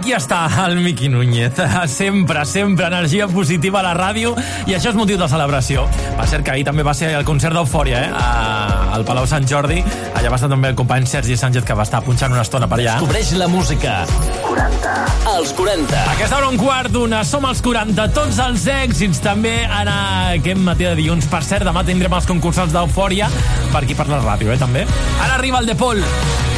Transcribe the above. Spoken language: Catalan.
aquí està el Miqui Núñez. Sempre energia positiva a la ràdio, i això és motiu de celebració. Per cert que ahir també va ser el concert d'Eufòria, al Palau Sant Jordi. Allà va estar també el company Sergi Sánchez, que va estar punxant una estona per allà. Descobreix la música. 40. Els 40. Aquesta hora 1:15, som els 40, tots els èxits també en aquest matí de dilluns. Per cert, demà tindrem els concursants d'Eufòria per aquí per la ràdio, també. Ara arriba el De Paul.